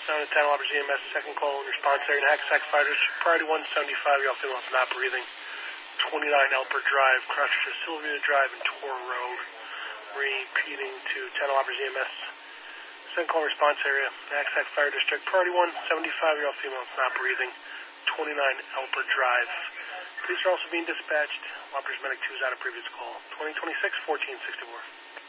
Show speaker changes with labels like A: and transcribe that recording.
A: Sound at 10 Loppers EMS, second call in response area. Hackensack Fighters, priority 175, y'all female not breathing. 29 Elper Drive, crushed to Sylvia Drive and Tor Road. Repeating to 10 Loppers EMS, second call response area. Hackensack Fire District, priority 175, y'all female not breathing. 29 Elper Drive. Police are also being dispatched. Loppers Medic 2 is out of previous call. 2026-1464.